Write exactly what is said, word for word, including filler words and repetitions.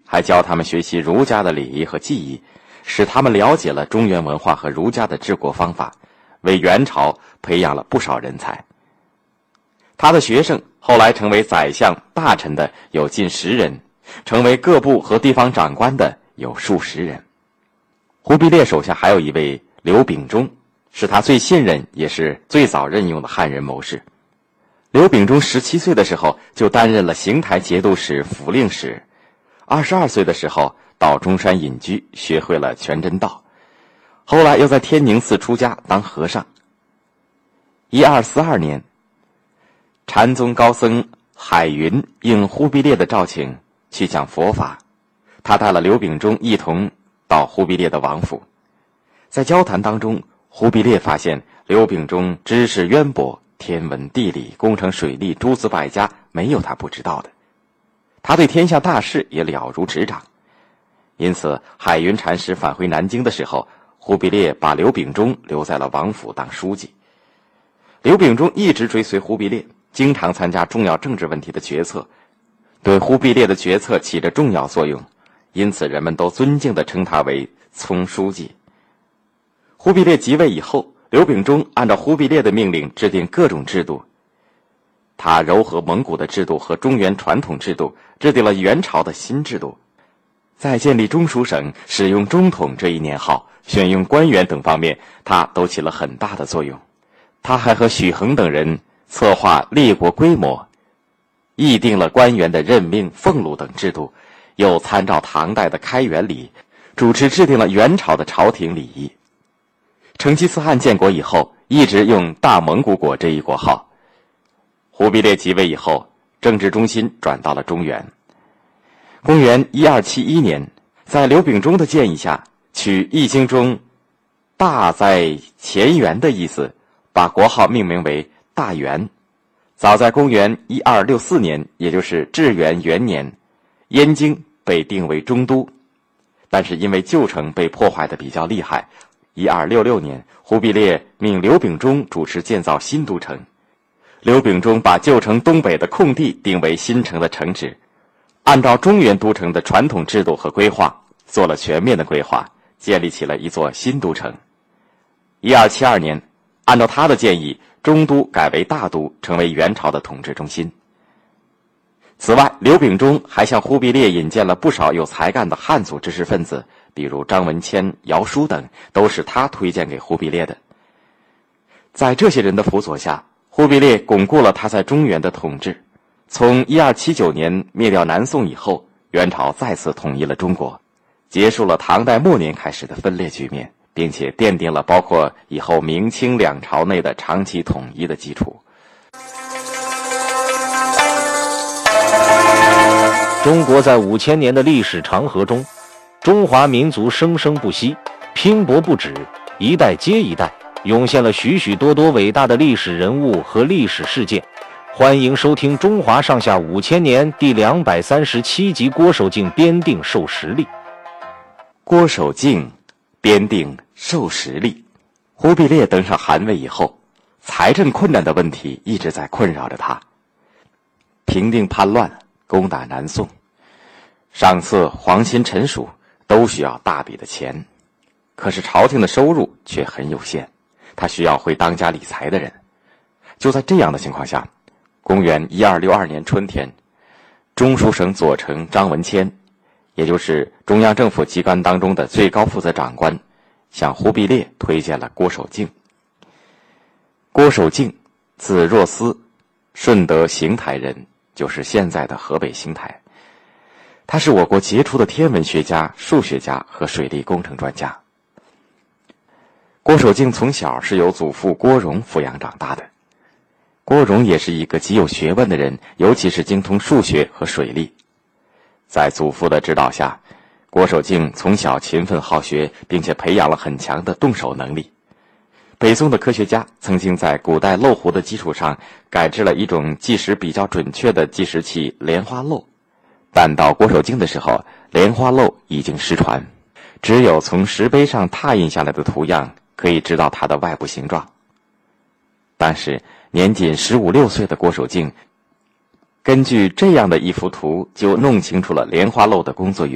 还教他们学习儒家的礼仪和技艺，使他们了解了中原文化和儒家的治国方法，为元朝培养了不少人才。他的学生后来成为宰相、大臣的有近十人，成为各部和地方长官的有数十人。忽必烈手下还有一位刘秉忠，是他最信任也是最早任用的汉人谋士。刘秉忠十七岁的时候就担任了邢台节度使、府令使，二十二岁的时候到中山隐居，学会了全真道，后来又在天宁寺出家当和尚。一二四二年，禅宗高僧海云应忽必烈的召请去讲佛法，他带了刘秉忠一同到忽必烈的王府。在交谈当中，忽必烈发现刘秉忠知识渊博，天文地理、工程水利诸子百家没有他不知道的，他对天下大事也了如指掌。因此海云禅师返回南京的时候，忽必烈把刘秉忠留在了王府当书记。刘秉忠一直追随忽必烈，经常参加重要政治问题的决策，对忽必烈的决策起着重要作用，因此人们都尊敬地称他为聪书记。忽必烈即位以后，刘秉忠按照忽必烈的命令制定各种制度，他糅合蒙古的制度和中原传统制度，制定了元朝的新制度。在建立中书省、使用中统这一年号、选用官员等方面，他都起了很大的作用。他还和许衡等人策划立国规模，议定了官员的任命、俸禄等制度，又参照唐代的开元礼，主持制定了元朝的朝廷礼仪。成吉思汗建国以后，一直用大蒙古国这一国号。忽必烈即位以后，政治中心转到了中原。公元一二七一年，在刘秉忠的建议下，取《易经》中大在乾元的意思，把国号命名为大元。早在公元一二六四年，也就是至元元年，燕京被定为中都，但是因为旧城被破坏的比较厉害，一二六六年，忽必烈命刘秉忠主持建造新都城。刘秉忠把旧城东北的空地定为新城的城址，按照中原都城的传统制度和规划，做了全面的规划，建立起了一座新都城。一二七二年，按照他的建议，中都改为大都，成为元朝的统治中心。此外，刘秉忠还向忽必烈引荐了不少有才干的汉族知识分子，比如张文谦、姚舒等，都是他推荐给忽必烈的。在这些人的辅佐下，忽必烈巩固了他在中原的统治。从一二七九年灭掉南宋以后，元朝再次统一了中国，结束了唐代末年开始的分裂局面，并且奠定了包括以后明清两朝内的长期统一的基础。 中国在五千年的历史长河中，中华民族生生不息，拼搏不止，一代接一代，涌现了许许多多伟大的历史人物和历史事件。欢迎收听《中华上下五千年》第两百三十七集，郭守敬编定授时历。 郭守敬编定授时历。忽必烈登上汗位以后，财政困难的问题一直在困扰着他。平定叛乱，攻打南宋，上赐皇亲臣属，都需要大笔的钱，可是朝廷的收入却很有限，他需要会当家理财的人。就在这样的情况下，公元一二六二年春天，中书省左丞张文谦，也就是中央政府机关当中的最高负责长官，向忽必烈推荐了郭守敬。郭守敬字若思，顺德邢台人，就是现在的河北邢台。他是我国杰出的天文学家、数学家和水利工程专家。郭守敬从小是由祖父郭荣抚养长大的。郭荣也是一个极有学问的人，尤其是精通数学和水利。在祖父的指导下，郭守敬从小勤奋好学，并且培养了很强的动手能力。北宋的科学家曾经在古代漏壶的基础上改制了一种计时比较准确的计时器莲花漏，但到郭守敬的时候，莲花漏已经失传，只有从石碑上拓印下来的图样可以知道它的外部形状。但是年仅十五六岁的郭守敬根据这样的一幅图就弄清楚了莲花漏的工作原理。